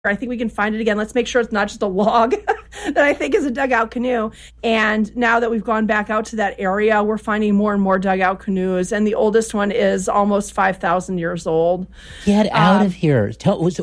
I think we can find it again. Let's make sure it's not just a log that I think is a dugout canoe. And now that we've gone back out to that area, we're finding more and more dugout canoes. And the oldest one is almost 5,000 years old. Get out of here.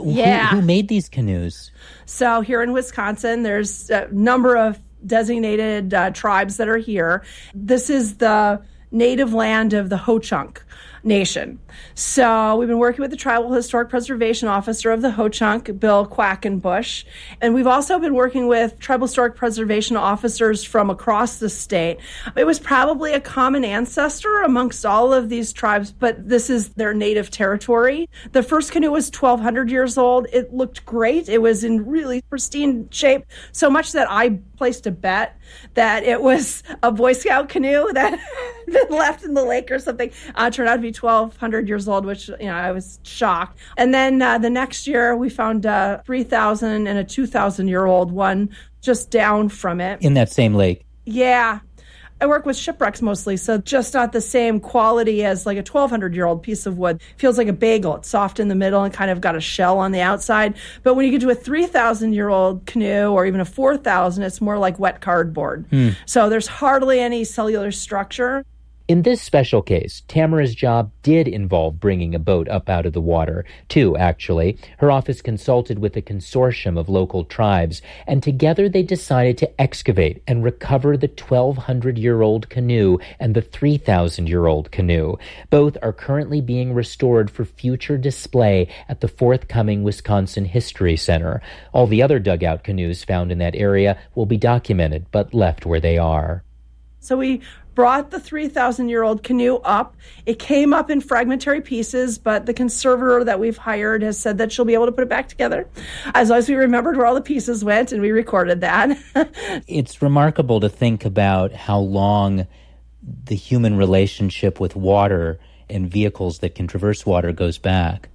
Who made these canoes? So here in Wisconsin, there's a number of designated tribes that are here. This is the native land of the Ho-Chunk Nation. So we've been working with the Tribal Historic Preservation Officer of the Ho-Chunk, Bill Quackenbush. And we've also been working with Tribal Historic Preservation officers from across the state. It was probably a common ancestor amongst all of these tribes, but this is their native territory. The first canoe was 1,200 years old. It looked great. It was in really pristine shape, so much that I placed a bet that it was a Boy Scout canoe that been left in the lake or something. Turned out to be 1,200 years old, which, I was shocked. And then the next year we found a 3,000 and a 2,000-year-old one just down from it. In that same lake? Yeah. I work with shipwrecks mostly, so just not the same quality as like a 1,200-year-old piece of wood. Feels like a bagel. It's soft in the middle and kind of got a shell on the outside. But when you get to a 3,000-year-old canoe or even a 4,000, it's more like wet cardboard. So there's hardly any cellular structure. In this special case, Tamara's job did involve bringing a boat up out of the water. Two, actually. Her office consulted with a consortium of local tribes, and together they decided to excavate and recover the 1,200-year-old canoe and the 3,000-year-old canoe. Both are currently being restored for future display at the forthcoming Wisconsin History Center. All the other dugout canoes found in that area will be documented, but left where they are. So we brought the 3,000-year-old canoe up. It came up in fragmentary pieces, but the conservator that we've hired has said that she'll be able to put it back together as long as we remembered where all the pieces went, and we recorded that. It's remarkable to think about how long the human relationship with water and vehicles that can traverse water goes back.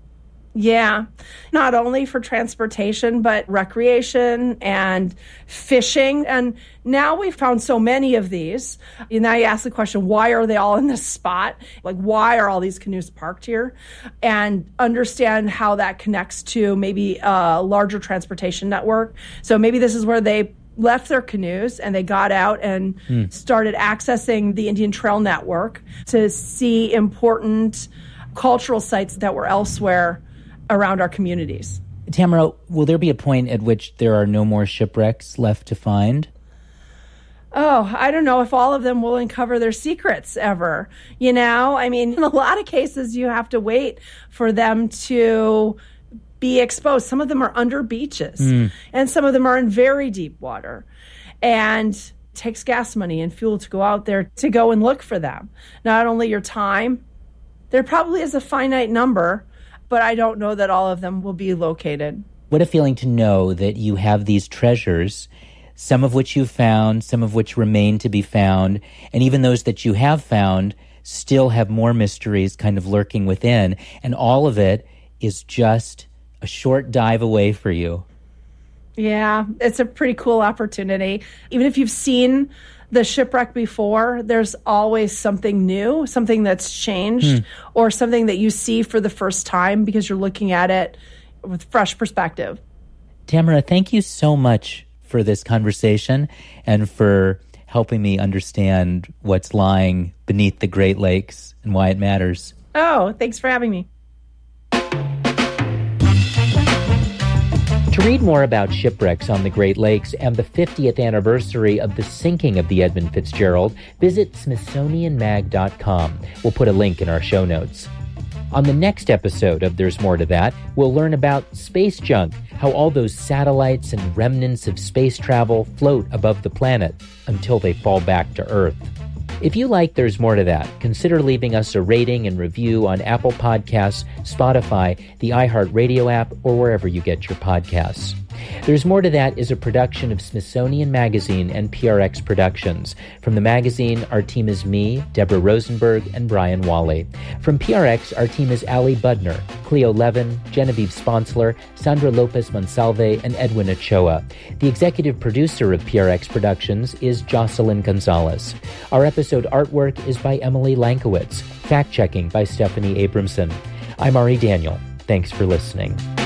Yeah, not only for transportation, but recreation and fishing. And now we've found so many of these. And now you ask the question, why are they all in this spot? Like, why are all these canoes parked here? And understand how that connects to maybe a larger transportation network. So maybe this is where they left their canoes and they got out and started accessing the Indian Trail Network to see important cultural sites that were elsewhere around our communities. Tamara, will there be a point at which there are no more shipwrecks left to find? Oh, I don't know if all of them will uncover their secrets ever. In a lot of cases, you have to wait for them to be exposed. Some of them are under beaches, and some of them are in very deep water. And it takes gas money and fuel to go out there to go and look for them. Not only your time, there probably is a finite number, but I don't know that all of them will be located. What a feeling to know that you have these treasures, some of which you found, some of which remain to be found, and even those that you have found still have more mysteries kind of lurking within, and all of it is just a short dive away for you. Yeah, it's a pretty cool opportunity. Even if you've seen the shipwreck before, there's always something new, something that's changed, or something that you see for the first time because you're looking at it with fresh perspective. Tamara, thank you so much for this conversation and for helping me understand what's lying beneath the Great Lakes and why it matters. Oh, thanks for having me. To read more about shipwrecks on the Great Lakes and the 50th anniversary of the sinking of the Edmund Fitzgerald, visit SmithsonianMag.com. We'll put a link in our show notes. On the next episode of There's More to That, we'll learn about space junk, how all those satellites and remnants of space travel float above the planet until they fall back to Earth. If you like There's More to That, consider leaving us a rating and review on Apple Podcasts, Spotify, the iHeartRadio app, or wherever you get your podcasts. There's More to That is a production of Smithsonian Magazine and PRX Productions. From the magazine, our team is me, Deborah Rosenberg, and Brian Wally. From PRX, our team is Ali Budner, Cleo Levin, Genevieve Sponsler, Sandra Lopez Monsalve, and Edwin Ochoa. The executive producer of PRX Productions is Jocelyn Gonzalez. Our episode artwork is by Emily Lankowitz. Fact-checking by Stephanie Abramson. I'm Ari Daniel. Thanks for listening.